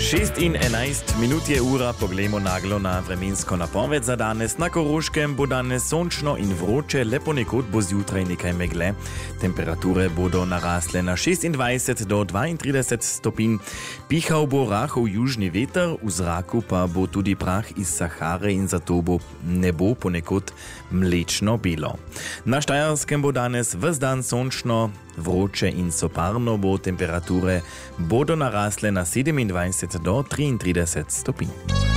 6:11 minut je ura, poglejmo naglo na vremensko napoved za danes. Na Koroškem bo danes sončno in vroče, le ponekod bo zjutraj nekaj megle. Temperature bodo narasle na 26 do 32 stopinj. Pihal bo rahel južni veter, v zraku pa bo tudi prah iz Sahare in zato bo nebo ponekod mlečno belo. Na Štajerskem bo danes ves dan sončno, vroče in soparno bo, temperature bodo narasle na 27 do 33 stopinj.